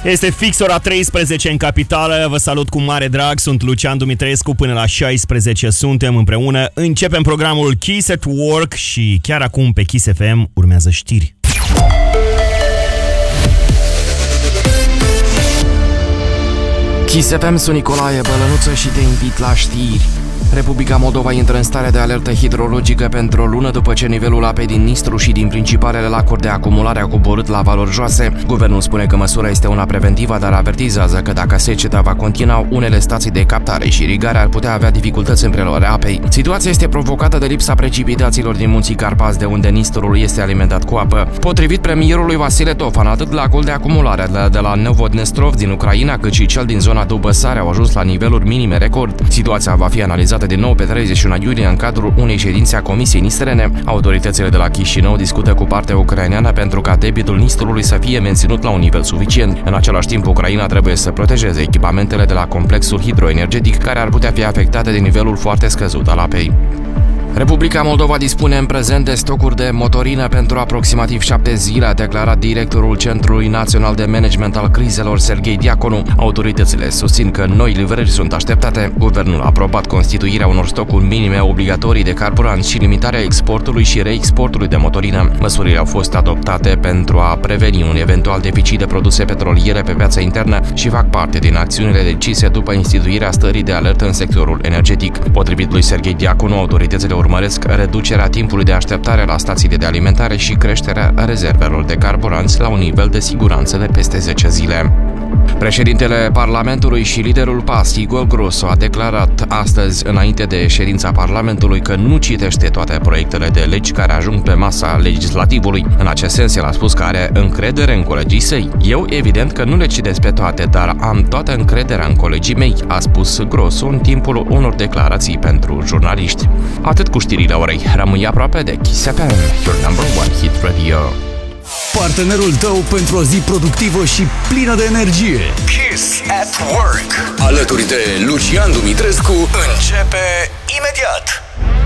Este fix ora 13 în capitală. Vă salut cu mare drag. Sunt Lucian Dumitrescu. Până la 16 suntem împreună. Începem programul Kiss at Work și chiar acum pe Kiss FM urmează știri. Kiss FM, sunt Nicolae Bălănuță și te invit la știri. Republica Moldova intră în stare de alertă hidrologică pentru o lună după ce nivelul apei din Nistru și din principalele lacuri de acumulare a coborât la valori joase. Guvernul spune că măsura este una preventivă, dar avertizează că dacă seceta va continua, unele stații de captare și irigare ar putea avea dificultăți în preluarea apei. Situația este provocată de lipsa precipitațiilor din munții Carpați, de unde Nistrul este alimentat cu apă. Potrivit premierului Vasile Tofan, atât lacul de acumulare de la Novodnestrov din Ucraina, cât și cel din zona Dubăsare au ajuns la niveluri minime record. Situația va fi analizată din nou pe 31 iulie în cadrul unei ședințe a Comisiei Nistrene. Autoritățile de la Chișinău discută cu partea ucraineană pentru ca debitul Nistrului să fie menținut la un nivel suficient. În același timp, Ucraina trebuie să protejeze echipamentele de la complexul hidroenergetic, care ar putea fi afectate de nivelul foarte scăzut al apei. Republica Moldova dispune în prezent de stocuri de motorină pentru aproximativ 7 zile, a declarat directorul Centrului Național de Management al Crizelor, Serghei Diaconu. Autoritățile susțin că noi livrări sunt așteptate. Guvernul a aprobat constituirea unor stocuri minime obligatorii de carburant și limitarea exportului și reexportului de motorină. Măsurile au fost adoptate pentru a preveni un eventual deficit de produse petroliere pe piața internă și fac parte din acțiunile decise după instituirea stării de alertă în sectorul energetic. Potrivit lui Serghei Diaconu, autoritățile urmăresc reducerea timpului de așteptare la stațiile de alimentare și creșterea rezervelor de carburanți la un nivel de siguranță de peste 10 zile. Președintele Parlamentului și liderul PAS, Igor Grosu, a declarat astăzi, înainte de ședința Parlamentului, că nu citește toate proiectele de legi care ajung pe masa legislativului. În acest sens, el a spus că are încredere în colegii săi. Eu, evident că nu le citesc pe toate, dar am toată încrederea în colegii mei, a spus Grosu în timpul unor declarații pentru jurnaliști. Atât cu știrile orei. Rămâi aproape de Kiss FM, your number one hit radio. Partenerul tău pentru o zi productivă și plină de energie. Kiss at Work. Alături de Lucian Dumitrescu începe imediat.